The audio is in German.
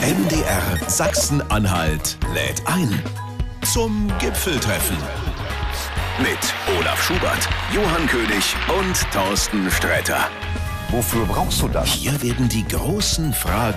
MDR Sachsen-Anhalt lädt ein zum Gipfeltreffen mit Olaf Schubert, Johann König und Thorsten Sträter. Wofür brauchst du das? Hier werden die großen Fragen